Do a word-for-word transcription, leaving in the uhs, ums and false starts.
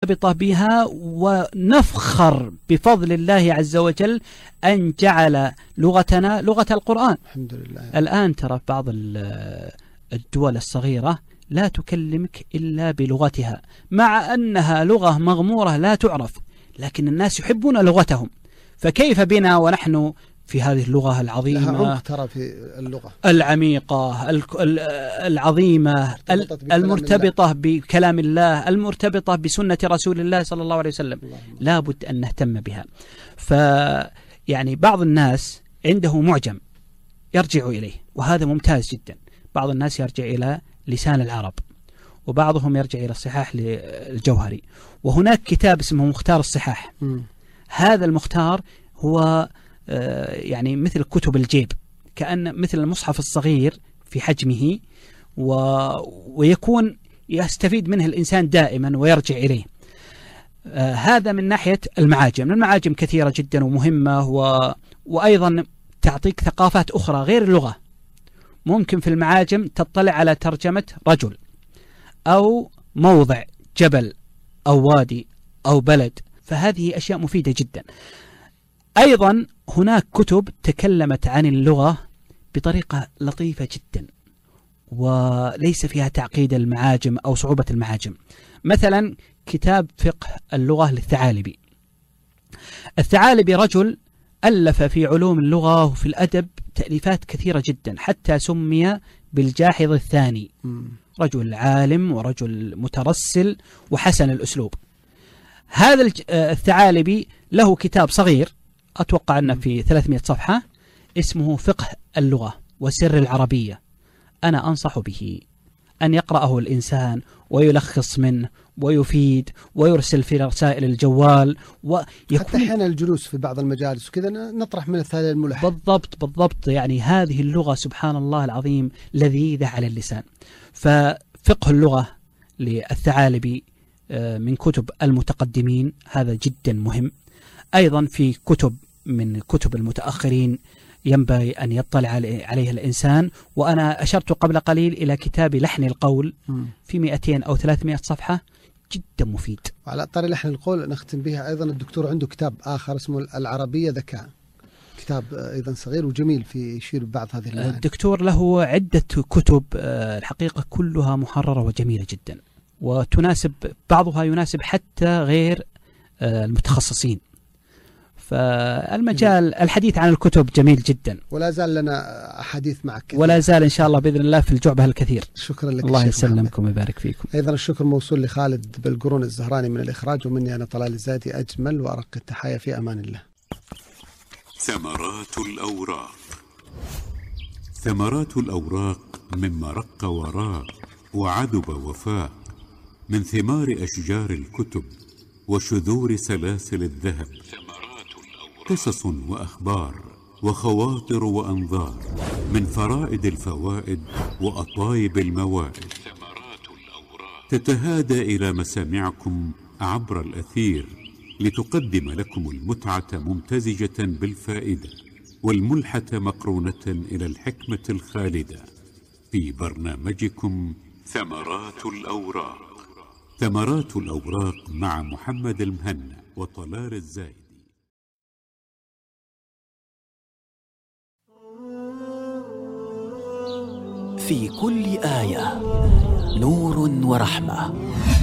المرتبطة بها، ونفخر بفضل الله عز وجل أن جعل لغتنا لغة القرآن. الحمد لله. الآن ترى في بعض الدول الصغيرة لا تكلمك إلا بلغتها، مع أنها لغة مغمورة لا تعرف، لكن الناس يحبون لغتهم. فكيف بنا ونحن في هذه اللغة العظيمة، لها عمق ترى في اللغة العميقة العظيمة المرتبطة بكلام الله، المرتبطة بسنة رسول الله صلى الله عليه وسلم، لا بد أن نهتم بها. فيعني بعض الناس عنده معجم يرجع إليه، وهذا ممتاز جدا. بعض الناس يرجع إلى لسان العرب، وبعضهم يرجع إلى الصحاح الجوهري، وهناك كتاب اسمه مختار الصحاح. م. هذا المختار هو يعني مثل كتب الجيب، كأن مثل المصحف الصغير في حجمه، و... ويكون يستفيد منه الإنسان دائما ويرجع إليه. آه هذا من ناحية المعاجم. المعاجم كثيرة جدا ومهمة، و... وأيضا تعطيك ثقافات أخرى غير اللغة. ممكن في المعاجم تطلع على ترجمة رجل أو موضع جبل أو وادي أو بلد، فهذه أشياء مفيدة جدا. أيضا هناك كتب تكلمت عن اللغة بطريقة لطيفة جدا، وليس فيها تعقيد المعاجم أو صعوبة المعاجم. مثلا كتاب فقه اللغة للثعالبي. الثعالبي رجل ألف في علوم اللغة وفي الأدب تأليفات كثيرة جدا، حتى سمي بالجاحظ الثاني. رجل عالم ورجل مترسل وحسن الأسلوب. هذا الثعالبي له كتاب صغير أتوقع أنه في ثلاثمائة صفحة، اسمه فقه اللغة وسر العربية. أنا أنصح به أن يقرأه الإنسان ويلخص منه ويفيد ويرسل في رسائل الجوال، ويكون حتى حين الجلوس في بعض المجالس وكذا نطرح من الثاني الملح. بالضبط بالضبط. يعني هذه اللغة سبحان الله العظيم لذيذة على اللسان. ففقه اللغة للثعالبي من كتب المتقدمين، هذا جدا مهم. أيضا في كتب من كتب المتأخرين ينبغي أن يطلع عليها الإنسان، وأنا أشرت قبل قليل إلى كتاب لحن القول في مئتين أو ثلاثمائة صفحة، جدا مفيد. على طريق لحن القول نختم بها أيضا، الدكتور عنده كتاب آخر اسمه العربية ذكاء، كتاب أيضا صغير وجميل في يشير بعض هذه المعاني. الدكتور له عدة كتب الحقيقة كلها محررة وجميلة جدا، وتناسب بعضها يناسب حتى غير المتخصصين. فالمجال الحديث عن الكتب جميل جدا، ولا زال لنا حديث معك كثير. ولا زال إن شاء الله بإذن الله في الجعبة الكثير. شكرا لك. الله يسلمكم ويبارك فيكم. أيضا الشكر موصول لخالد بالقرون الزهراني من الإخراج، ومني أنا طلال الزادي أجمل وأرق التحايا، في أمان الله. ثمرات الأوراق. ثمرات الأوراق مما رق وراق وعذب وفاق، من ثمار أشجار الكتب وشذور سلاسل الذهب، قصص وأخبار وخواطر وأنظار، من فرائد الفوائد وأطايب الموائد، تتهادى إلى مسامعكم عبر الأثير لتقدم لكم المتعة ممتزجة بالفائدة، والملحة مقرونة إلى الحكمة الخالدة، في برنامجكم ثمرات الأوراق. ثمرات الأوراق مع محمد المهنا وطلال الزايد. في كل آية نور ورحمة.